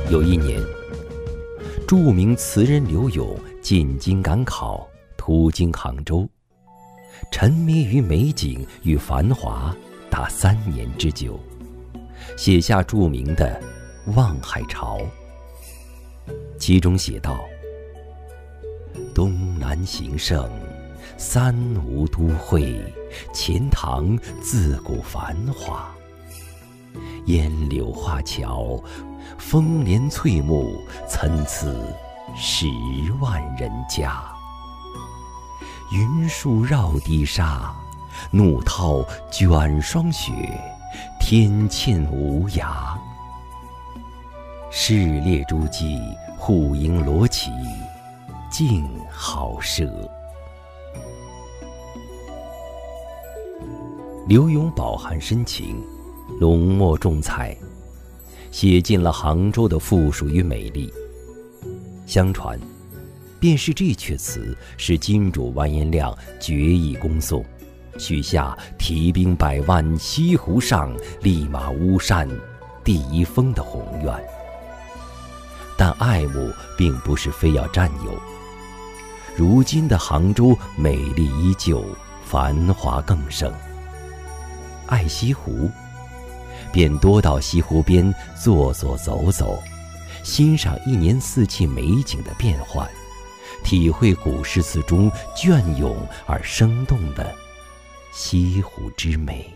有一年，著名词人柳永进京赶考，途经杭州，沉迷于美景与繁华达3年之久，写下著名的《望海潮》。其中写道：东南形胜，三吴都会，钱塘自古繁华。烟柳画桥，风帘翠幕，参差10万人家。云树绕堤沙，怒涛卷霜雪，天堑无涯。市列诸暨，户盈罗绮，竞好奢。柳永饱含深情，浓墨重彩，写尽了杭州的富庶与美丽。相传，便是这阙词使金主完颜亮决意攻宋，许下提兵100万，西湖上，立马巫山第1峰的宏愿。但爱慕并不是非要占有。如今的杭州美丽依旧，繁华更盛。爱西湖，便多到西湖边坐坐走走，欣赏一年4季美景的变换，体会古诗词中隽永而生动的西湖之美。